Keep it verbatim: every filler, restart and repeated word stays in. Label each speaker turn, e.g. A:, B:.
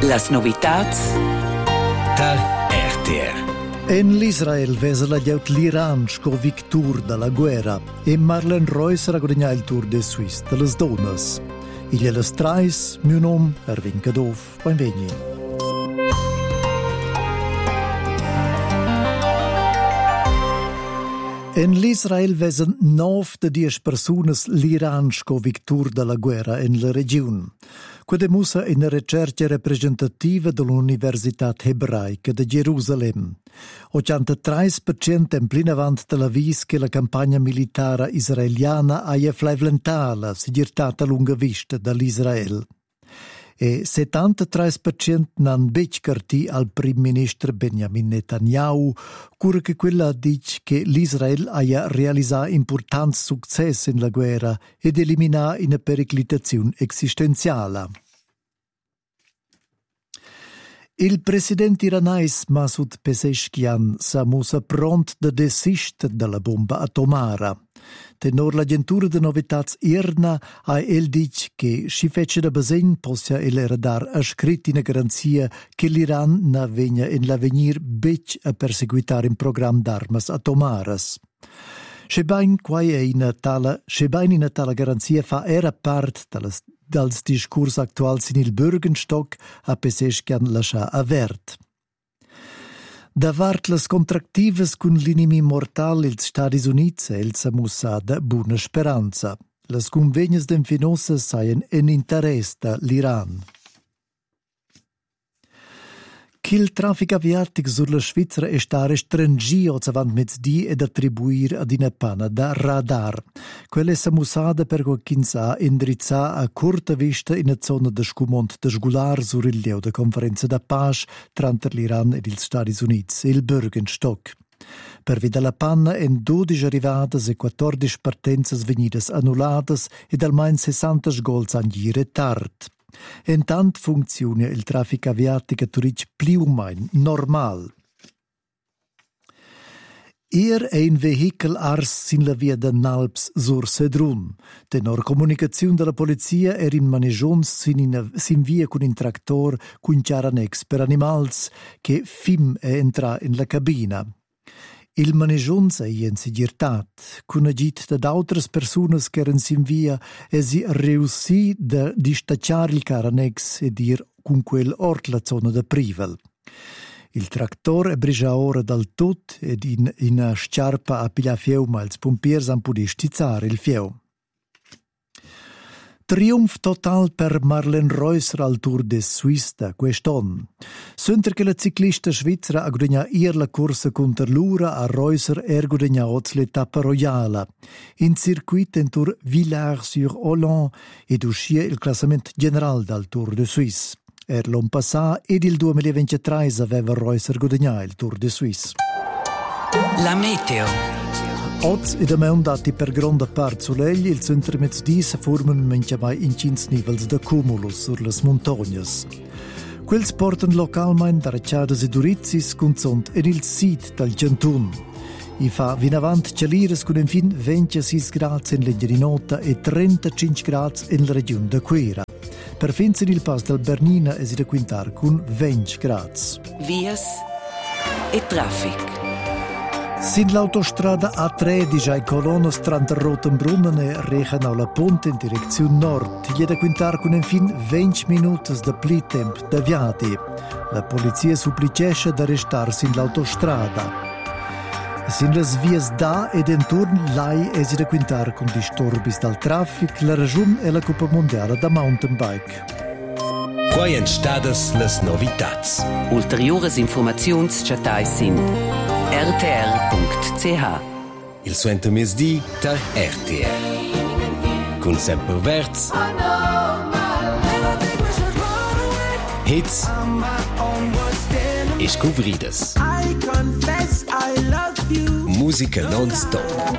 A: Las novitats
B: da R T R.
C: En l'Israel vese la lleut l'Iran sco victur da la guerra e Marlen Reusser ha guadagnato il Tour de Suisse de les donas. Il è les trais, mio nom, Erwin Kadov, benvegni. En l'Israel vesen nov de dies personas l'Iran sco victur da la guerra en la region. Quede musa in ricerca representativa dell'Università Ebraica di Gerusalemme. ottantatré per cento in plena avant della vis che la campagna militare israeliana ha flavlentata, sigurtata a lunga vista dall'Israel. E settantatré per cento non bec carti al prim ministro Benjamin Netanyahu, cura che quella dice che l'Israel ha realizzato importanti successi in la guerra ed eliminato una periclitazione esistenziale. Il presidente iranese Masoud Pezeshkian s'ha mossa pronto da desistere dalla bomba atomara. Tenor l'agentura de novitats Irna ha el dic che si fece da basegn possa el era dar a scrit in garanzia che l'Iran na vegna in l'avenir bec a perseguitar in program d'armas atomaras. Schebain quai è in tala, schebain in tala garanzia fa era part dals, dals discurs actual sin il Bürgenstock a Pezeshkian lascia avert. Davart las contractivas cun l'inimi mortal ils Stati Units e ils amussada buona speranza. Las convegnas d'enfinosa saien en interesse da l'Iran. Ch'il traffic aviatic sur la Svizzera è sta restringio avant mezzdi ed attribuir ad una panna da radar. Quella è samussada per qualcunsa indirizzà a corta vista in una zona de scumont de sgular sur il lieu de conferenza da pace tra l'Iran ed gli Stati Uniti, il Bürgenstock. Per via della panna en dodici arrivadas e quattordici partenze venidas annulladas ed almeno sessanta sgols an gli retard. Intant funziona il traffico aviatico turic più o meno normal. Er è un veicolo ars sin la via de Nalps sur Sedrun. Tenor comunicazione della polizia er in manegions sin, in, sin via con un tractor con chiaranex per animals che fim è entra in la cabina. Il manegions è in sigurtat, con agit da altre persone che erano in via e si riuscì da distacciare il caranex e dir con quel ort la zona da privel. Il tractor è brigia ora dal tut ed in una sciarpa a piglia fieu ma ils pompiers han pudi stizzare il fieu. Triumph total per Marlen Reusser al Tour de Suisse da quest'anno. Sönter che la ciclista svizzera ha guadagnato ier la corsa contro l'Ura, a Reusser er guadagnato l'etappa royale. In circuito intor Villars-sur-Hollande ed uscì il classamento generale dal Tour de Suisse. Er l'anno passato ed il duemilaventitré aveva Reusser guadagnato il Tour de Suisse.
A: La meteo.
C: Oz ed a dati per grande parte solegli, il centro mezzodì si formano mangiamai in cinque nivels de cumulus sur le montagnes. Quels portano localmente da racciadas e durizis consont en il sit del Gentun. I fa vinavant cialires con infin ventisei gradi in legge di nota e trentacinque gradi in la regione de Quera. Per finzere il pass del Bernina è si da quintar con venti gradi.
A: Vias e traffic.
C: Sin l'autostrada A tredici ai colonnes tra Rotenbrunnen e recano la ponte in direzione nord. Gli è da quintar con infin venti minuti di plitemp da viati. La polizia supplicesce da restarsi in l'autostrada. Sin le vias da ed intorno lai è si da quintar con disturbi dal traffico, la ragione è la Coppa Mondiale da mountain bike.
B: Quai entstadas las novitats.
A: Ulteriores informazions chatais sin r t r punct c h.
B: Il suento mesdi da R T R. Con sempre verz. Hits. E scovridas. Musica non stop.